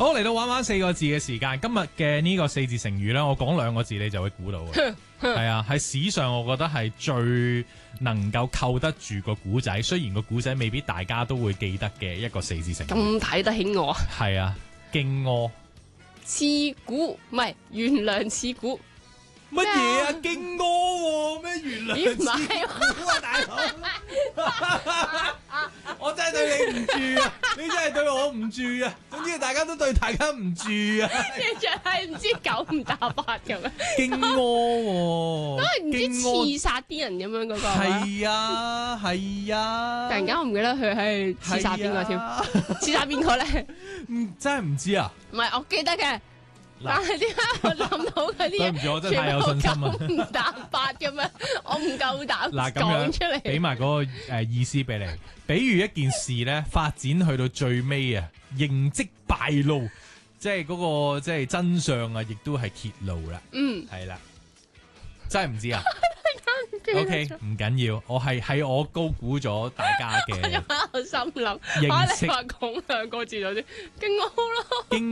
好，嚟到玩玩四個字嘅時間，今日嘅呢個四字成語咧，我講兩個字你就會估到嘅。係啊，喺史上我覺得係最能夠扣得住個古仔，雖然個古仔未必大家都會記得嘅一個四字成語。 咁睇得起我， 係啊，荊軻。 刺股唔係懸梁刺股。 乜嘢啊？荊軻喎，咩懸梁刺股啊，大佬！我真係對你唔住啊！你真係對我唔住啊！總之大家都對大家唔住啊！ 你仲係唔知九唔搭八咁樣？ 荊軻喎， 都係唔知刺殺啲人咁樣嗰個。 係啊係啊！ 突然間我唔記得佢係刺殺邊個添？刺殺邊個咧？ 真係唔知啊！ 唔係，我記得嘅。但係點解我諗到嗰啲對唔住，我真係太有信心啊！ 唔搭八咁樣，我唔夠膽嗱，咁講出樣俾嚟。 埋嗰個意思俾你，比喻一件事咧發展去到最尾啊，形跡敗露，即係嗰個即係真相啊，亦都係揭露啦。 嗯， 係啦，真係唔知啊。OK， 唔緊要，我係我高估咗大家嘅我心諗， 認識你話講兩個字就先，荊軻咯。